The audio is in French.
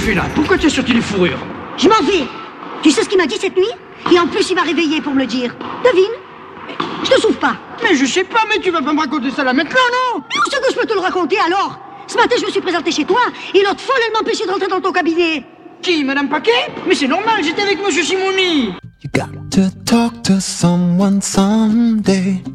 fais là? Pourquoi tu as sorti les fourrures? Je m'en vais. Tu sais ce qu'il m'a dit cette nuit? Et en plus, il m'a réveillé pour me le dire. Devine. Je te souffre pas. Mais je sais pas, mais tu vas pas me raconter ça là maintenant, non? Mais où c'est que je peux te le raconter alors? Ce matin, je me suis présentée chez toi et l'autre folle, elle m'empêchait de rentrer dans ton cabinet. Qui, Madame Paquet? Mais c'est normal, j'étais avec Monsieur Simouni. You got to talk to someone someday.